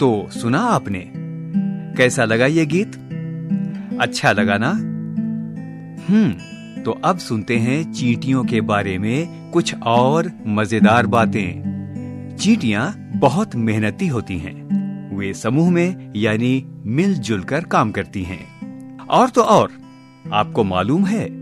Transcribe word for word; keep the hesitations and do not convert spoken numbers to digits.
तो सुना आपने? कैसा लगा ये गीत? अच्छा लगा ना? हम्म तो अब सुनते हैं चींटियों के बारे में कुछ और मजेदार बातें। चींटियां बहुत मेहनती होती हैं। वे समूह में यानी मिलजुल कर काम करती हैं। और तो और, आपको मालूम है